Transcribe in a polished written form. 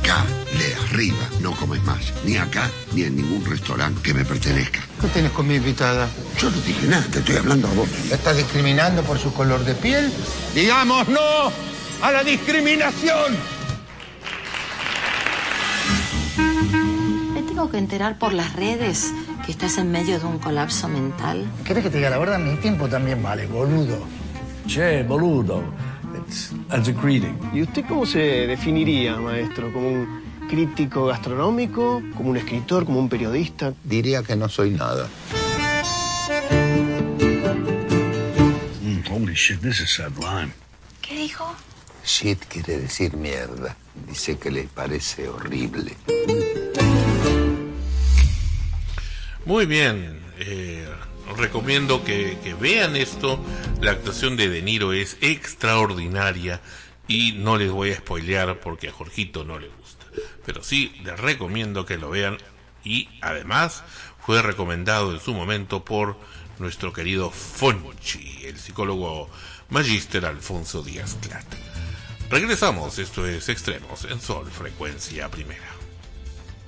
acá, de arriba, no comes más. Ni acá, ni en ningún restaurante que me pertenezca. ¿Qué tenés con mi invitada? Yo no dije nada, te estoy hablando a vos. ¿La estás discriminando por su color de piel? ¡Digamos no a la discriminación! Me tengo que enterar por las redes que estás en medio de un colapso mental. ¿Querés que te diga la verdad? Mi tiempo también vale, boludo. Che, boludo. It's as a greeting. ¿Y usted cómo se definiría, maestro? ¿Como un crítico gastronómico? ¿Como un escritor? ¿Como un periodista? Diría que no soy nada. Holy shit, this is sublime. ¿Qué dijo? Shit quiere decir mierda. Dice que le parece horrible. Muy bien. Os recomiendo que vean esto. La actuación de De Niro es extraordinaria y no les voy a spoilear porque a Jorgito no le gusta, pero sí les recomiendo que lo vean. Y además fue recomendado en su momento por nuestro querido Fonchi, el psicólogo magíster Alfonso Díaz Clat. Regresamos, esto es Extremos en Sol Frecuencia Primera.